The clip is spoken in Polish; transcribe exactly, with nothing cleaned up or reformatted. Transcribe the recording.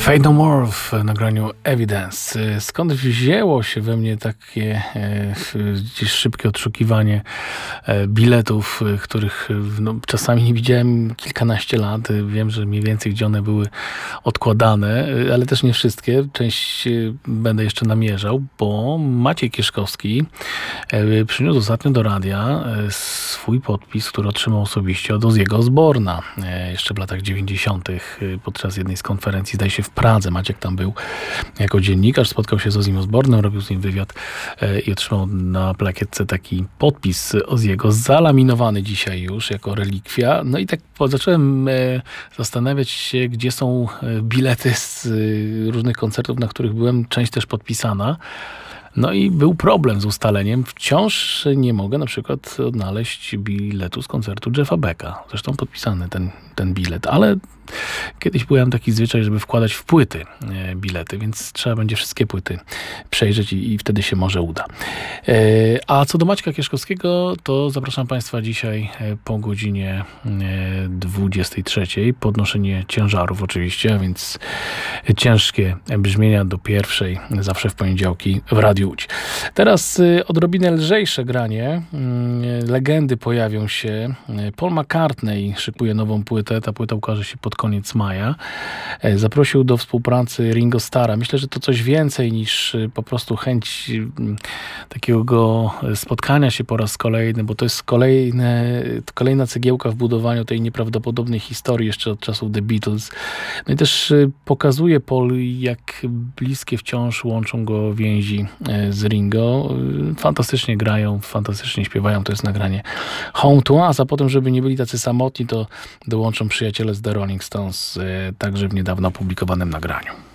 Fade No More w nagraniu Evidence. Skąd wzięło się we mnie takie e, gdzieś szybkie odszukiwanie e, biletów, których no, czasami nie widziałem kilkanaście lat. Wiem, że mniej więcej gdzie one były odkładane, ale też nie wszystkie. Część będę jeszcze namierzał, bo Maciej Kieszkowski e, przyniósł ostatnio do radia e, swój podpis, który otrzymał osobiście od Ozzy'ego Osbourna e, jeszcze w latach dziewięćdziesiątych e, podczas jednej z konferencji, zdaje się w Pradze. Maciek tam był jako dziennikarz, spotkał się z Ozzym Osbournem, robił z nim wywiad e, i otrzymał na plakietce taki podpis Ozzy'ego, zalaminowany dzisiaj już jako relikwia. No i tak zacząłem e, zastanawiać się, gdzie są bilety z e, różnych koncertów, na których byłem, część też podpisana. No i był problem z ustaleniem. Wciąż nie mogę na przykład odnaleźć biletu z koncertu Jeffa Becka. Zresztą podpisany ten, ten bilet, ale kiedyś byłem taki zwyczaj, żeby wkładać w płyty bilety, więc trzeba będzie wszystkie płyty przejrzeć i, i wtedy się może uda. A co do Maćka Kieszkowskiego, to zapraszam Państwa dzisiaj po godzinie dwudziestej trzeciej. Podnoszenie ciężarów oczywiście, a więc ciężkie brzmienia do pierwszej, zawsze w poniedziałki w Radiu Łódź. Teraz odrobinę lżejsze granie. Legendy pojawią się. Paul McCartney szykuje nową płytę. Ta płyta ukaże się pod koniec maja. Zaprosił do współpracy Ringo Starra. Myślę, że to coś więcej niż po prostu chęć takiego spotkania się po raz kolejny, bo to jest kolejne, kolejna cegiełka w budowaniu tej nieprawdopodobnej historii jeszcze od czasów The Beatles. No i też pokazuje Paul, jak bliskie wciąż łączą go więzi z Ringo. Fantastycznie grają, fantastycznie śpiewają. To jest nagranie Home to Us, a potem, żeby nie byli tacy samotni, to dołączą przyjaciele z The Rolling Stones, także w niedawno opublikowanym nagraniu.